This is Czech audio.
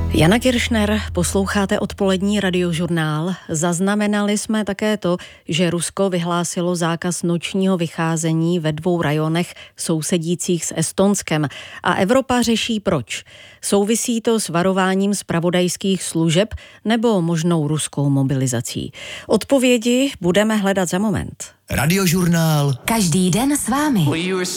Jana Kiršner, posloucháte odpolední radiožurnál. Zaznamenali jsme také to, že Rusko vyhlásilo zákaz nočního vycházení ve 2 rajonech sousedících s Estonskem a Evropa řeší proč. Souvisí to s varováním zpravodajských služeb nebo možnou ruskou mobilizací? Odpovědi budeme hledat za moment. Radiožurnál. Každý den s vámi.